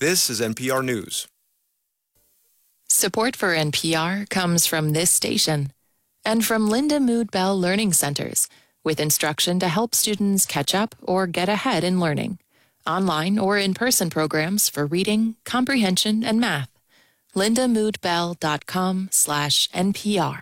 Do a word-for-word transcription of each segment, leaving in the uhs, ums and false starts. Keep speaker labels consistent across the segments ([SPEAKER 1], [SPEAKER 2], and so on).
[SPEAKER 1] This is N P R News.
[SPEAKER 2] Support for N P R comes from this station and from Linda Mood Bell Learning Centers, with instruction to help students catch up or get ahead in learning. Online or in-person programs for reading, comprehension, and math. lindamoodbell.com slash NPR.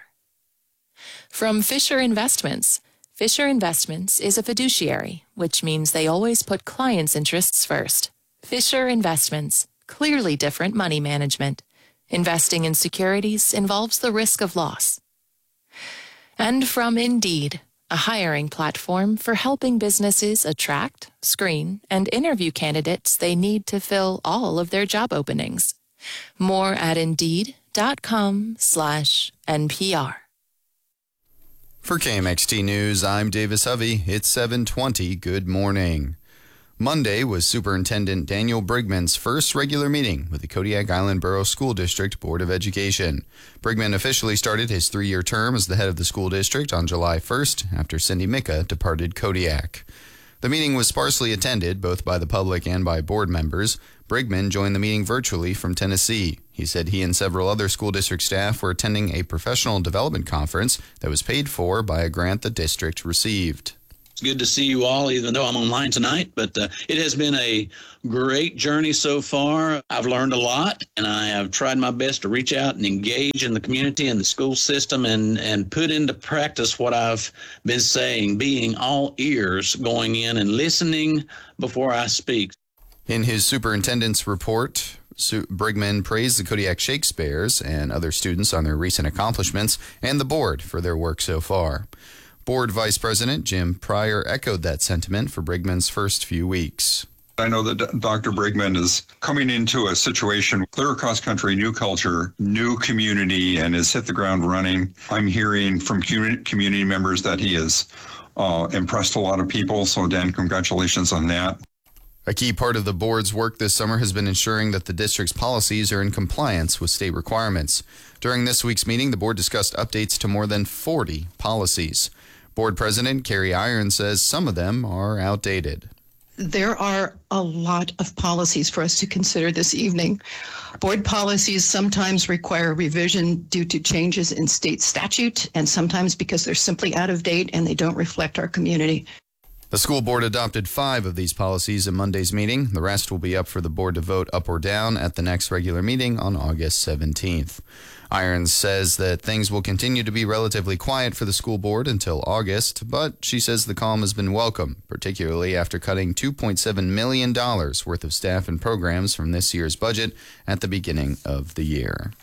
[SPEAKER 2] From Fisher Investments. Fisher Investments is a fiduciary, which means they always put clients' interests first. Fisher Investments, clearly different money management. Investing in securities involves the risk of loss. And from Indeed, a hiring platform for helping businesses attract, screen, and interview candidates they need to fill all of their job openings. More at Indeed.com slash NPR.
[SPEAKER 3] For K M X T News, I'm Davis Hovey. It's seven twenty. Good morning. Monday was Superintendent Daniel Brigman's first regular meeting with the Kodiak Island Borough School District Board of Education. Brigman officially started his three-year term as the head of the school district on July first after Cindy Micka departed Kodiak. The meeting was sparsely attended both by the public and by board members. Brigman joined the meeting virtually from Tennessee. He said he and several other school district staff were attending a professional development conference that was paid for by a grant the district received.
[SPEAKER 4] It's good to see you all, even though I'm online tonight, but uh, it has been a great journey so far. I've learned a lot, and I have tried my best to reach out and engage in the community and the school system and, and put into practice what I've been saying, being all ears, going in and listening before I speak.
[SPEAKER 3] In his superintendent's report, Brigman praised the Kodiak Shakespeares and other students on their recent accomplishments and the board for their work so far. Board Vice President Jim Pryor echoed that sentiment for Brigman's first few weeks.
[SPEAKER 5] I know that Doctor Brigman is coming into a situation, clear across country, new culture, new community, and has hit the ground running. I'm hearing from community members that he has uh, impressed a lot of people. So, Dan, congratulations on that.
[SPEAKER 3] A key part of the board's work this summer has been ensuring that the district's policies are in compliance with state requirements. During this week's meeting, the board discussed updates to more than forty policies. Board President Carrie Irons says some of them are outdated.
[SPEAKER 6] There are a lot of policies for us to consider this evening. Board policies sometimes require revision due to changes in state statute, and sometimes because they're simply out of date and they don't reflect our community.
[SPEAKER 3] The school board adopted five of these policies at Monday's meeting. The rest will be up for the board to vote up or down at the next regular meeting on August seventeenth. Irons says that things will continue to be relatively quiet for the school board until August, but she says the calm has been welcome, particularly after cutting two point seven million dollars worth of staff and programs from this year's budget at the beginning of the year.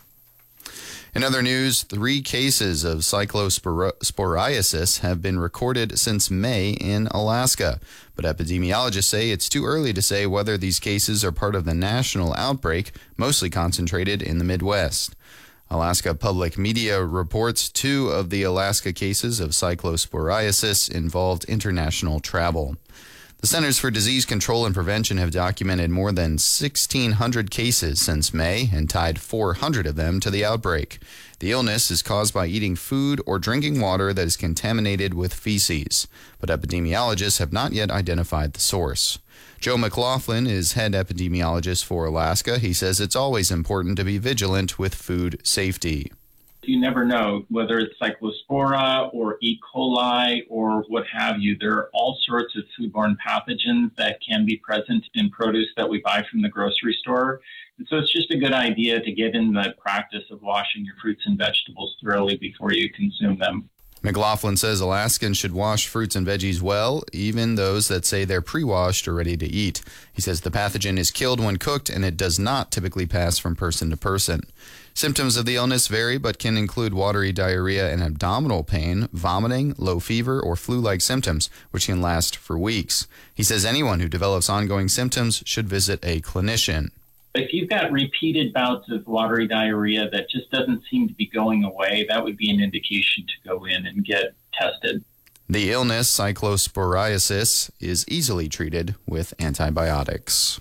[SPEAKER 3] In other news, three cases of cyclosporiasis have been recorded since May in Alaska, but epidemiologists say it's too early to say whether these cases are part of the national outbreak, mostly concentrated in the Midwest. Alaska Public Media reports two of the Alaska cases of cyclosporiasis involved international travel. The Centers for Disease Control and Prevention have documented more than sixteen hundred cases since May and tied four hundred of them to the outbreak. The illness is caused by eating food or drinking water that is contaminated with feces, but epidemiologists have not yet identified the source. Joe McLaughlin is head epidemiologist for Alaska. He says it's always important to be vigilant with food safety.
[SPEAKER 7] You never know whether it's cyclospora or E. coli or what have you. There are all sorts of foodborne pathogens that can be present in produce that we buy from the grocery store. And so it's just a good idea to get in the practice of washing your fruits and vegetables thoroughly before you consume them.
[SPEAKER 3] McLaughlin says Alaskans should wash fruits and veggies well, even those that say they're pre-washed or ready to eat. He says the pathogen is killed when cooked and it does not typically pass from person to person. Symptoms of the illness vary but can include watery diarrhea and abdominal pain, vomiting, low fever, or flu-like symptoms, which can last for weeks. He says anyone who develops ongoing symptoms should visit a clinician.
[SPEAKER 7] If you've got repeated bouts of watery diarrhea that just doesn't seem to be going away, that would be an indication to go in and get tested.
[SPEAKER 3] The illness, cyclosporiasis, is easily treated with antibiotics.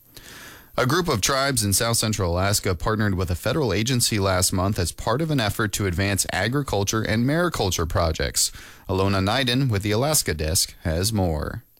[SPEAKER 3] A group of tribes in South Central Alaska partnered with a federal agency last month as part of an effort to advance agriculture and mariculture projects. Alona Naiden with the Alaska Desk has more.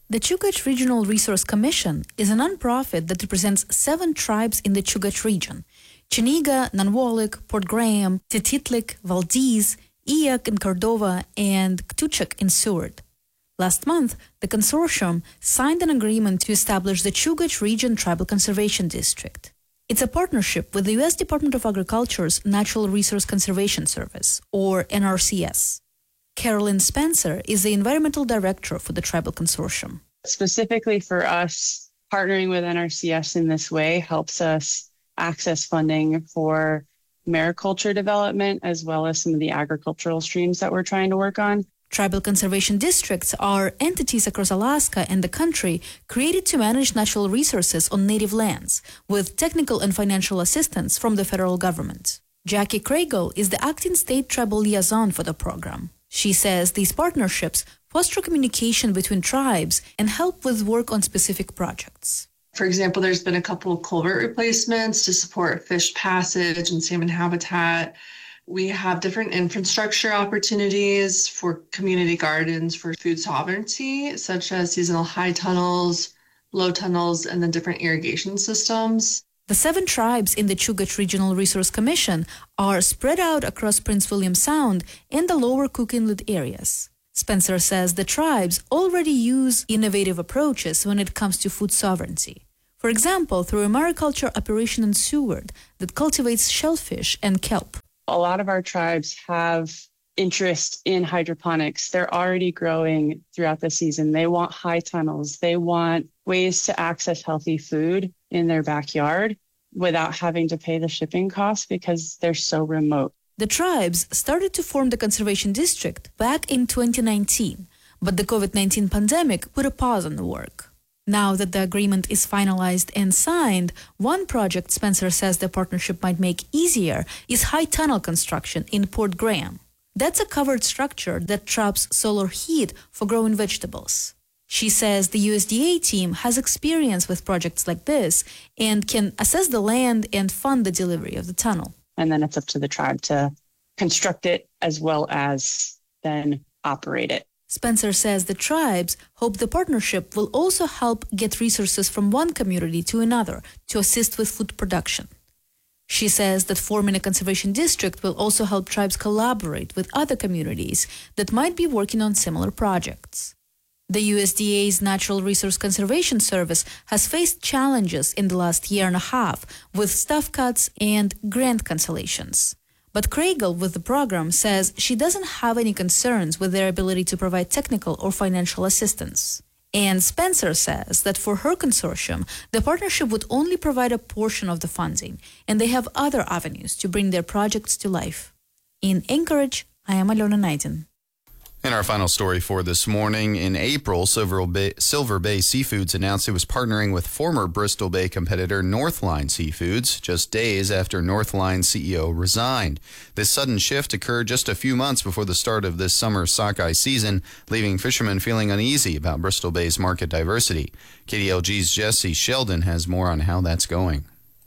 [SPEAKER 1] The Chugach Regional Resource Commission is a nonprofit that represents seven tribes in the Chugach region: Chiniga, Nanwalik, Port Graham, Tititlik, Valdez, Eyak in Cordova, and Ktuchak in Seward. Last month, the consortium signed an agreement to establish the Chugach Region Tribal Conservation District. It's a partnership with the U S Department of Agriculture's Natural Resource Conservation Service, or N R C S. Carolyn Spencer is the environmental director for the tribal consortium.
[SPEAKER 8] Specifically for us, partnering with N R C S in this way helps us access funding for mariculture development as well as some of the agricultural streams that we're trying to work on.
[SPEAKER 1] Tribal conservation districts are entities across Alaska and the country created to manage natural resources on native lands with technical and financial assistance from the federal government. Jackie Craigle is the acting state tribal liaison for the program. She says these partnerships foster communication between tribes and help with work on specific projects.
[SPEAKER 9] For example, there's been a couple of culvert replacements to support fish passage and salmon habitat. We have different infrastructure opportunities for community gardens for food sovereignty, such as seasonal high tunnels, low tunnels, and then different irrigation systems.
[SPEAKER 1] The seven tribes in the Chugach Regional Resource Commission are spread out across Prince William Sound and the lower Cook Inlet areas. Spencer says the tribes already use innovative approaches when it comes to food sovereignty. For example, through a mariculture operation in Seward that cultivates shellfish and kelp.
[SPEAKER 8] A lot of our tribes have interest in hydroponics. They're already growing throughout the season. They want high tunnels. They want ways to access healthy food in their backyard without having to pay the shipping costs because they're so remote.
[SPEAKER 1] The tribes started to form the conservation district back in twenty nineteen, but the COVID nineteen pandemic put a pause on the work. Now that the agreement is finalized and signed, one project Spencer says the partnership might make easier is high tunnel construction in Port Graham. That's a covered structure that traps solar heat for growing vegetables. She says the U S D A team has experience with projects like this and can assess the land and fund the delivery of the tunnel.
[SPEAKER 8] And then it's up to the tribe to construct it as well as then operate it.
[SPEAKER 1] Spencer says the tribes hope the partnership will also help get resources from one community to another to assist with food production. She says that forming a conservation district will also help tribes collaborate with other communities that might be working on similar projects. The U S D A's Natural Resource Conservation Service has faced challenges in the last year and a half with staff cuts and grant cancellations. But Craigle with the program says she doesn't have any concerns with their ability to provide technical or financial assistance. And Spencer says that for her consortium, the partnership would only provide a portion of the funding, and they have other avenues to bring their projects to life. In Anchorage, I am Alona Naidin.
[SPEAKER 3] In our final story for this morning, in April, Silver Bay, Silver Bay Seafoods announced it was partnering with former Bristol Bay competitor Northline Seafoods just days after Northline's C E O resigned. This sudden shift occurred just a few months before the start of this summer sockeye season, leaving fishermen feeling uneasy about Bristol Bay's market diversity. K D L G's Jesse Sheldon has more on how that's going.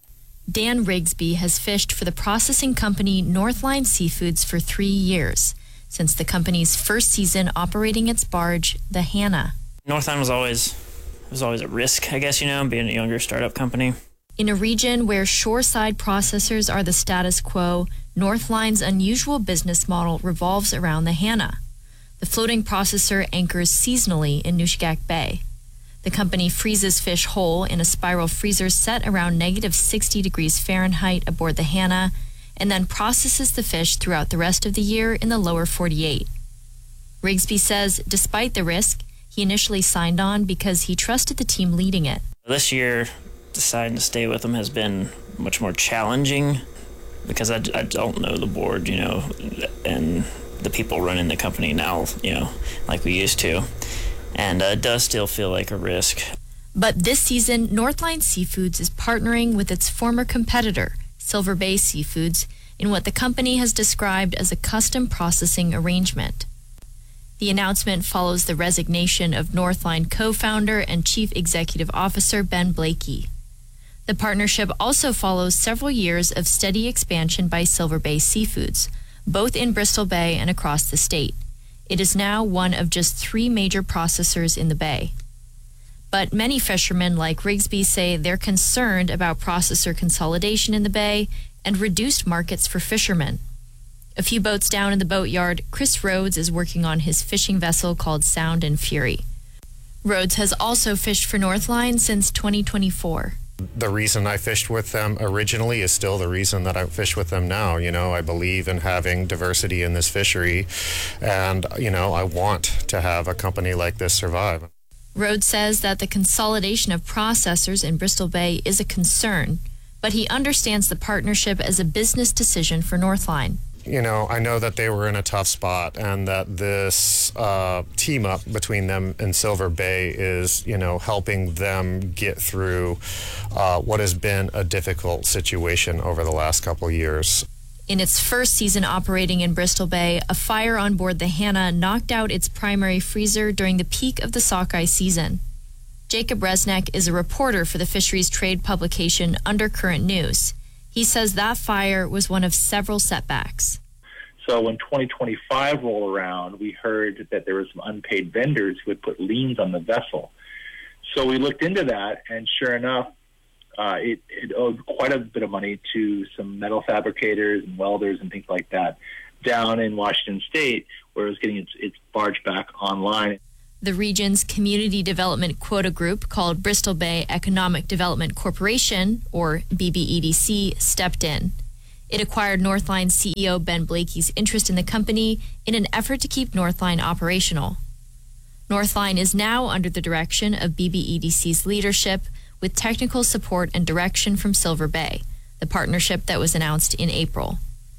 [SPEAKER 10] Dan Rigsby has fished for the processing company Northline Seafoods for three years. Since the company's first season operating its barge, the Hannah.
[SPEAKER 11] Northline was always was always a risk, I guess, you know, being a younger startup company.
[SPEAKER 10] In a region where shoreside processors are the status quo, Northline's unusual business model revolves around the Hannah. The floating processor anchors seasonally in Nushagak Bay. The company freezes fish whole in a spiral freezer set around negative sixty degrees Fahrenheit aboard the Hannah, and then processes the fish throughout the rest of the year in the lower forty-eight. Rigsby says despite the risk, he initially signed on because he trusted the team leading it.
[SPEAKER 11] This year, deciding to stay with them has been much more challenging because I, I don't know the board, you know, and the people running the company now, you know, like we used to. And uh, it does still feel like a risk.
[SPEAKER 10] But this season, Northline Seafoods is partnering with its former competitor, Silver Bay Seafoods, in what the company has described as a custom processing arrangement. The announcement follows the resignation of Northline co-founder and chief executive officer Ben Blakey. The partnership also follows several years of steady expansion by Silver Bay Seafoods, both in Bristol Bay and across the state. It is now one of just three major processors in the bay. But many fishermen like Rigsby say they're concerned about processor consolidation in the bay and reduced markets for fishermen. A few boats down in the boatyard, Chris Rhodes is working on his fishing vessel called Sound and Fury. Rhodes has also fished for Northline since twenty twenty-four.
[SPEAKER 12] The reason I fished with them originally is still the reason that I fish with them now. You know, I believe in having diversity in this fishery, and, you know, I want to have a company like this survive.
[SPEAKER 10] Rhodes says that the consolidation of processors in Bristol Bay is a concern, but he understands the partnership as a business decision for Northline.
[SPEAKER 12] You know, I know that they were in a tough spot, and that this uh, team up between them and Silver Bay is, you know, helping them get through uh, what has been a difficult situation over the last couple of years.
[SPEAKER 10] In its first season operating in Bristol Bay, a fire on board the Hannah knocked out its primary freezer during the peak of the sockeye season. Jacob Resnick is a reporter for the fisheries trade publication Undercurrent News. He says that fire was one of several setbacks.
[SPEAKER 13] So when twenty twenty-five rolled around, we heard that there were some unpaid vendors who had put liens on the vessel. So we looked into that, and sure enough, uh, it, it owed quite a bit of money to some metal fabricators and welders and things like that down in Washington State, where it was getting its, its barge back online.
[SPEAKER 10] The region's community development quota group, called Bristol Bay Economic Development Corporation, or B B E D C, stepped in. It acquired Northline C E O Ben Blakey's interest in the company in an effort to keep Northline operational. Northline is now under the direction of B B E D C's leadership, with technical support and direction from Silver Bay, the partnership that was announced in April.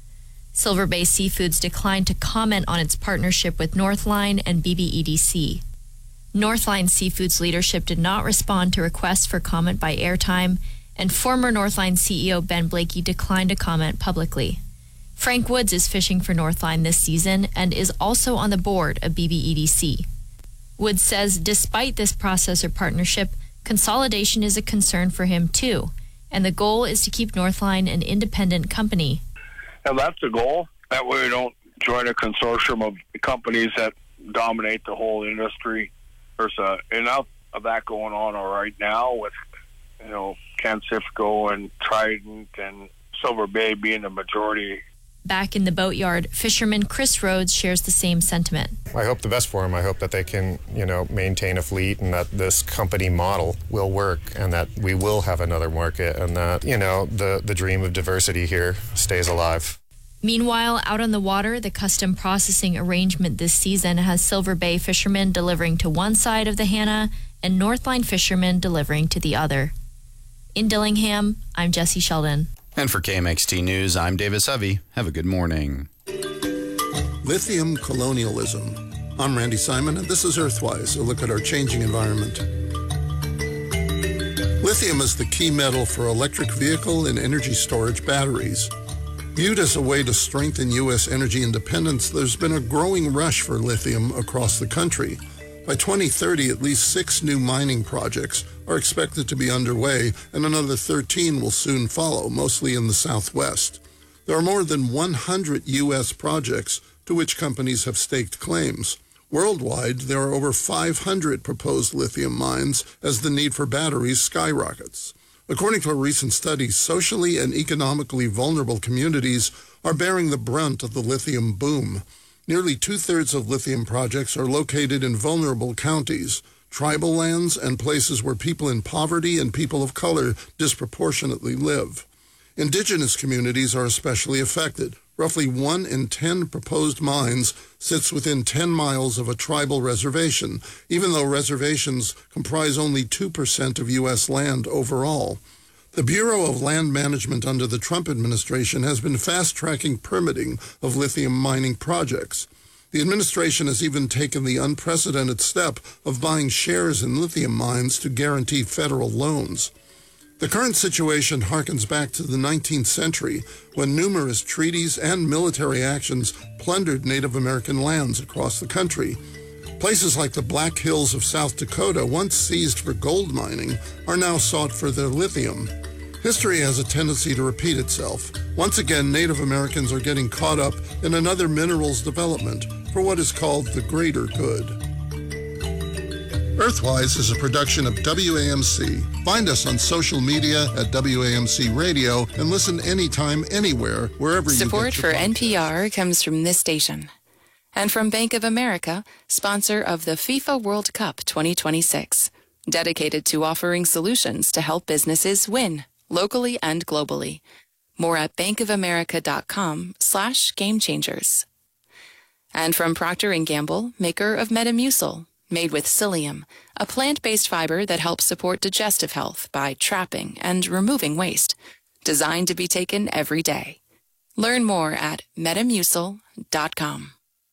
[SPEAKER 10] Silver Bay Seafoods declined to comment on its partnership with Northline and B B E D C. Northline Seafoods leadership did not respond to requests for comment by airtime, and former Northline C E O Ben Blakey declined to comment publicly. Frank Woods is fishing for Northline this season and is also on the board of B B E D C. Woods says despite this processor partnership, consolidation is a concern for him too, and the goal is to keep Northline an independent company.
[SPEAKER 14] And that's the goal. That way we don't join a consortium of companies that dominate the whole industry. There's uh, enough of that going on right now with, you know, Cancifco and Trident and Silver Bay being the majority.
[SPEAKER 10] Back in the boatyard, fisherman Chris Rhodes shares the same sentiment.
[SPEAKER 12] I hope the best for them. I hope that they can, you know, maintain a fleet, and that this company model will work, and that we will have another market, and that, you know, the, the dream of diversity here stays alive.
[SPEAKER 10] Meanwhile, out on the water, the custom processing arrangement this season has Silver Bay fishermen delivering to one side of the Hannah and Northline fishermen delivering to the other. In Dillingham, I'm Jesse Sheldon.
[SPEAKER 3] And for K M X T News, I'm Davis Hovey. Have a good morning.
[SPEAKER 15] Lithium colonialism. I'm Randy Simon, and this is Earthwise, a look at our changing environment. Lithium is the key metal for electric vehicle and energy storage batteries. Viewed as a way to strengthen U S energy independence, there's been a growing rush for lithium across the country. By twenty thirty, at least six new mining projects are expected to be underway, and another thirteen will soon follow, mostly in the Southwest. There are more than one hundred U S projects to which companies have staked claims. Worldwide, there are over five hundred proposed lithium mines as the need for batteries skyrockets. According to a recent study, socially and economically vulnerable communities are bearing the brunt of the lithium boom. Nearly two-thirds of lithium projects are located in vulnerable counties, tribal lands, and places where people in poverty and people of color disproportionately live. Indigenous communities are especially affected. Roughly one in ten proposed mines sits within ten miles of a tribal reservation, even though reservations comprise only two percent of U S land overall. The Bureau of Land Management under the Trump administration has been fast-tracking permitting of lithium mining projects. The administration has even taken the unprecedented step of buying shares in lithium mines to guarantee federal loans. The current situation harkens back to the nineteenth century, when numerous treaties and military actions plundered Native American lands across the country. Places like the Black Hills of South Dakota, once seized for gold mining, are now sought for their lithium. History has a tendency to repeat itself. Once again, Native Americans are getting caught up in another minerals development for what is called the greater good. Earthwise is a production of W A M C. Find us on social media at W A M C Radio and listen anytime, anywhere, wherever you get your
[SPEAKER 2] Support for N P R comes from this station. And from Bank of America, sponsor of the FIFA World Cup twenty twenty-six. Dedicated to offering solutions to help businesses win, locally and globally. More at bankofamerica.com slash game changers. And from Procter and Gamble, maker of Metamucil, made with psyllium, a plant-based fiber that helps support digestive health by trapping and removing waste. Designed to be taken every day. Learn more at metamucil dot com.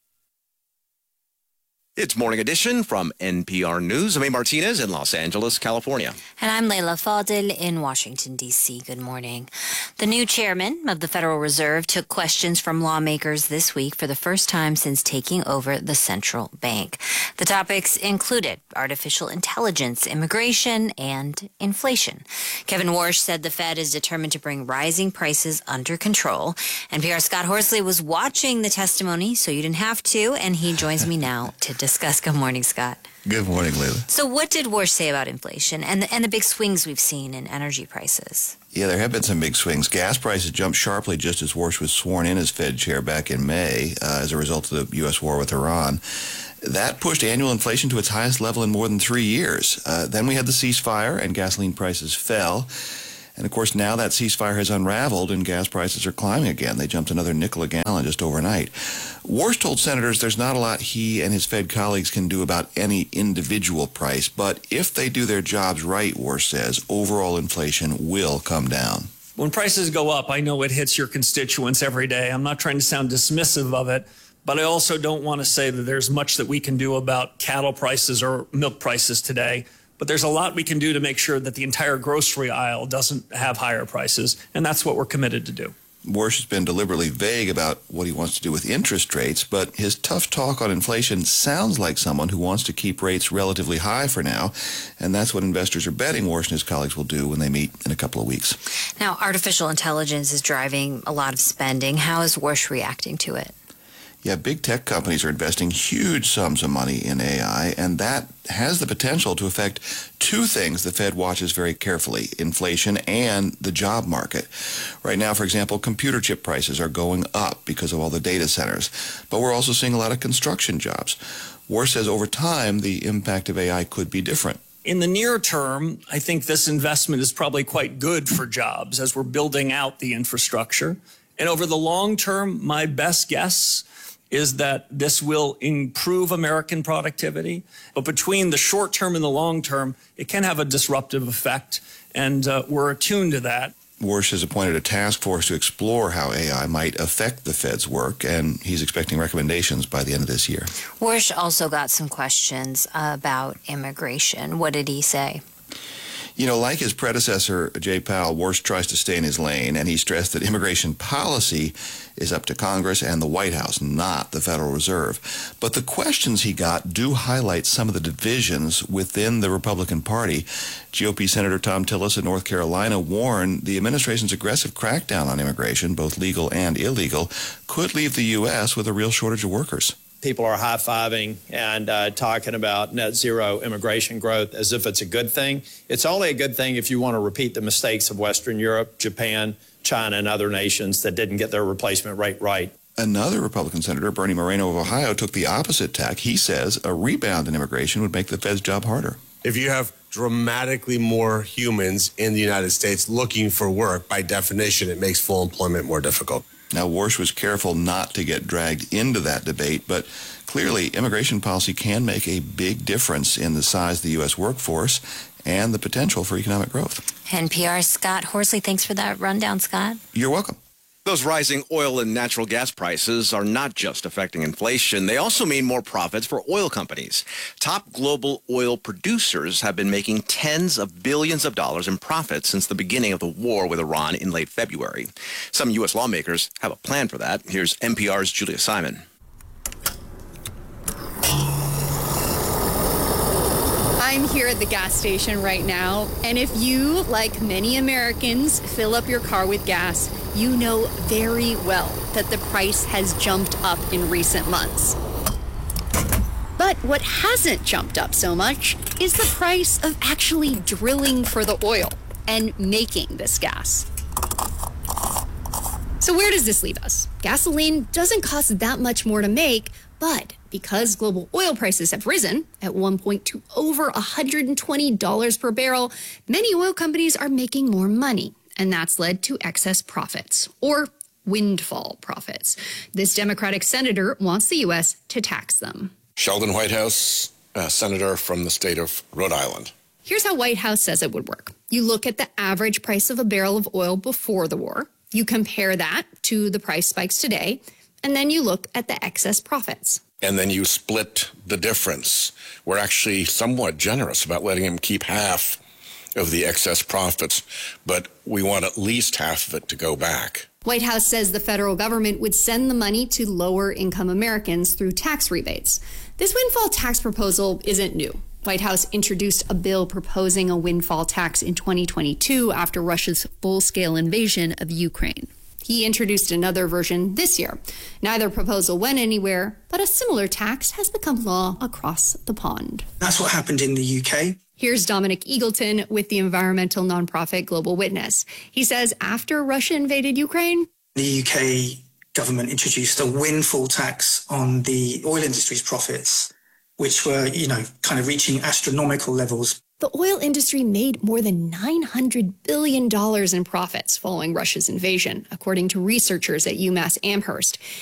[SPEAKER 16] It's Morning Edition from N P R News. I'm A. Martinez in Los Angeles, California.
[SPEAKER 17] And I'm Leila Fadel in Washington, D C Good morning. The new chairman of the Federal Reserve took questions from lawmakers this week for the first time since taking over the central bank. The topics included artificial intelligence, immigration, and inflation. Kevin Warsh said the Fed is determined to bring rising prices under control. N P R's Scott Horsley was watching the testimony, so you didn't have to, and he joins me now to discuss. Good morning, Scott.
[SPEAKER 18] Good morning, Leila.
[SPEAKER 17] So what did Warsh say about inflation and the, and the big swings we've seen in energy prices?
[SPEAKER 18] Yeah, there have been some big swings. Gas prices jumped sharply just as Warsh was sworn in as Fed chair back in May uh, as a result of the U S war with Iran. That pushed annual inflation to its highest level in more than three years. Uh, then we had the ceasefire and gasoline prices fell. And, of course, now that ceasefire has unraveled and gas prices are climbing again. They jumped another nickel a gallon just overnight. Warsh told senators there's not a lot he and his Fed colleagues can do about any individual price. But if they do their jobs right, Warsh says, overall inflation will come down.
[SPEAKER 19] When prices go up, I know it hits your constituents every day. I'm not trying to sound dismissive of it, but I also don't want to say that there's much that we can do about cattle prices or milk prices today. But there's a lot we can do to make sure that the entire grocery aisle doesn't have higher prices, and that's what we're committed to do.
[SPEAKER 18] Warsh has been deliberately vague about what he wants to do with interest rates, but his tough talk on inflation sounds like someone who wants to keep rates relatively high for now, and that's what investors are betting Warsh and his colleagues will do when they meet in a couple of weeks.
[SPEAKER 17] Now, artificial intelligence is driving a lot of spending. How is Warsh reacting to it?
[SPEAKER 18] Yeah, big tech companies are investing huge sums of money in A I, and that has the potential to affect two things the Fed watches very carefully, inflation and the job market. Right now, for example, computer chip prices are going up because of all the data centers, but we're also seeing a lot of construction jobs. Warsh says over time, the impact of A I could be different.
[SPEAKER 19] In the near term, I think this investment is probably quite good for jobs as we're building out the infrastructure. And over the long term, my best guess is that this will improve American productivity. But between the short term and the long term, it can have a disruptive effect, and uh, we're attuned to that.
[SPEAKER 18] Warsh has appointed a task force to explore how A I might affect the Fed's work, and he's expecting recommendations by the end of this year.
[SPEAKER 17] Warsh also got some questions about immigration. What did he say?
[SPEAKER 18] You know, like his predecessor, Jay Powell, Warsh tries to stay in his lane, and he stressed that immigration policy is up to Congress and the White House, not the Federal Reserve. But the questions he got do highlight some of the divisions within the Republican Party. G O P Senator Thom Tillis of North Carolina warned the administration's aggressive crackdown on immigration, both legal and illegal, could leave the U S with a real shortage of workers.
[SPEAKER 20] People are high-fiving and uh, talking about net zero immigration growth as if it's a good thing. It's only a good thing if you want to repeat the mistakes of Western Europe, Japan, China, and other nations that didn't get their replacement rate right.
[SPEAKER 18] Another Republican senator, Bernie Moreno of Ohio, took the opposite tack. He says a rebound in immigration would make the Fed's job harder.
[SPEAKER 21] If you have dramatically more humans in the United States looking for work, by definition, it makes full employment more difficult.
[SPEAKER 18] Now, Warsh was careful not to get dragged into that debate, but clearly immigration policy can make a big difference in the size of the U S workforce and the potential for economic growth.
[SPEAKER 17] N P R's Scott Horsley, thanks for that rundown, Scott.
[SPEAKER 18] You're welcome.
[SPEAKER 16] Those rising oil and natural gas prices are not just affecting inflation. They also mean more profits for oil companies. Top global oil producers have been making tens of billions of dollars in profits since the beginning of the war with Iran in late February. Some U S lawmakers have a plan for that. Here's N P R's Julia Simon.
[SPEAKER 22] I'm here at the gas station right now, and if you, like many Americans, fill up your car with gas, you know very well that the price has jumped up in recent months. But But what hasn't jumped up so much is the price of actually drilling for the oil and making this gas. So where does this leave us? Gasoline doesn't cost that much more to make, but because global oil prices have risen at one point to over one hundred twenty dollars per barrel, many oil companies are making more money, and that's led to excess profits, or windfall profits. This Democratic senator wants the U S to tax them.
[SPEAKER 4] Sheldon Whitehouse, a senator from the state of Rhode Island.
[SPEAKER 22] Here's how White House says it would work. You look at the average price of a barrel of oil before the war, you compare that to the price spikes today, and then you look at the excess profits.
[SPEAKER 4] And then you split the difference. We're actually somewhat generous about letting him keep half of the excess profits, but we want at least half of it to go back.
[SPEAKER 22] White House says the federal government would send the money to lower-income Americans through tax rebates. This windfall tax proposal isn't new. White House introduced a bill proposing a windfall tax in twenty twenty-two after Russia's full-scale invasion of Ukraine. He introduced another version this year. Neither proposal went anywhere, but a similar tax has become law across the pond.
[SPEAKER 5] That's what happened in the U K.
[SPEAKER 22] Here's Dominic Eagleton with the environmental nonprofit Global Witness. He says after Russia invaded Ukraine,
[SPEAKER 5] the U K government introduced a windfall tax on the oil industry's profits, which were, you know, kind of reaching astronomical levels.
[SPEAKER 22] The oil industry made more than nine hundred billion dollars in profits following Russia's invasion, according to researchers at UMass Amherst.